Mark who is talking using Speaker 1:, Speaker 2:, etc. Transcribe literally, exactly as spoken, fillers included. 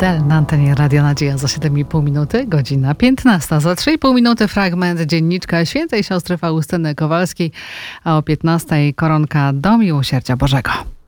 Speaker 1: Adele na antenie Radia Nadzieja za siedem i pół minuty, godzina piętnasta. Za trzy i pół minuty fragment dzienniczka świętej siostry Faustyny Kowalskiej, a o piętnastej koronka do miłosierdzia Bożego.